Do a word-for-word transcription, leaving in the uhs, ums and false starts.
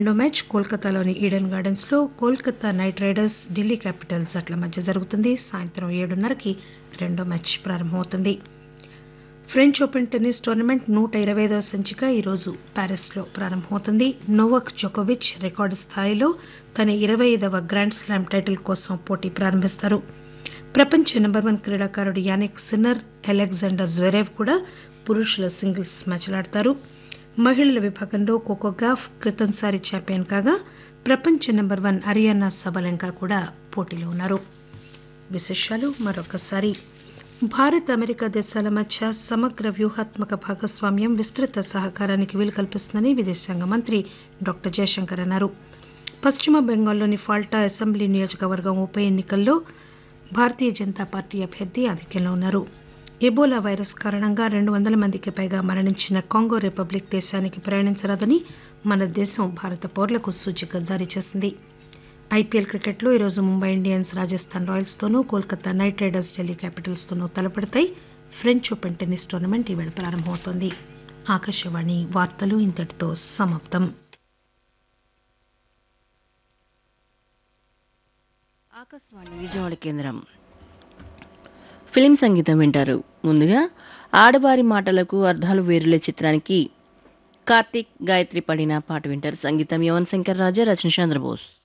రెండో మ్యాచ్ కోల్కతాలోని Eden gardens లో Kolkata night riders Delhi Capitals జట్ల మధ్య జరుగుతుంది. సాయంత్రం ఏడున్నరకి రెండో మ్యాచ్ ప్రారంభమవుతుంది. ఫ్రెంచ్ ఓపెన్ టెన్నిస్ టోర్నమెంట్ నూట ఇరవై ఐదవ సంచిక ఈరోజు ప్యారిస్ లో ప్రారంభమవుతుంది. నోవాక్ జోకోవిచ్ రికార్డు స్థాయిలో తన ఇరవై ఐదవ గ్రాండ్ స్లామ్ టైటిల్ కోసం పోటీ ప్రారంభిస్తారు. ప్రపంచ నెంబర్ వన్ క్రీడాకారుడు యానిక్ సిన్నర్, అలెగ్జాండర్ జ్వెరేవ్ కూడా పురుషుల సింగిల్స్ మ్యాచ్లాడతారు. మహిళల విభాగంలో కోకో గాఫ్ క్రితంసారి ఛాంపియన్ కాగా ప్రపంచ నెంబర్ వన్ అరియానా సబలెంకా కూడా పోటీలో ఉన్నారు. విశేషాలు మరొకసారి భారత్ అమెరికా దేశాల మధ్య సమగ్ర వ్యూహాత్మక భాగస్వామ్యం విస్తృత సహకారానికి వీలు కల్పిస్తుందని విదేశాంగ మంత్రి డాక్టర్ జయశంకర్ అన్నారు. పశ్చిమ బెంగాల్లోని ఫాల్టా అసెంబ్లీ నియోజకవర్గం ఉప ఎన్నికల్లో భారతీయ జనతా పార్టీ అభ్యర్థి ఆధిక్యంలో ఉన్నారు. ఎబోలా వైరస్ కారణంగా రెండు వందల మందికి పైగా మరణించిన కాంగో రిపబ్లిక్ దేశానికి ప్రయాణించరాదని మన దేశం భారత పౌరులకు సూచిక జారీ చేసింది. ఐపీఎల్ క్రికెట్లో ఈరోజు ముంబై ఇండియన్స్ రాజస్థాన్ రాయల్స్ తోనూ, Kolkata night riders Delhi Capitals తోనూ తలపడతాయి. ఫ్రెంచ్ ఓపెన్ టెన్నిస్ టోర్నమెంట్ ఈవేళ ప్రారంభమవుతోంది. ఆకాశవాణి వార్తలు ఇంతటితో సమాప్తం. ఆకాశవాణి విజయవాడ కేంద్రం. ఫిలిం సంగీతం వింటారు. ముందుగా ఆడవారి మాటలకు అర్థాలు వేరులే చిత్రానికి కార్తీక్ గాయత్రి పడిన పాట వింటారు. సంగీతం యువన్ శంకర్ రాజా, రచన చంద్రబోస్.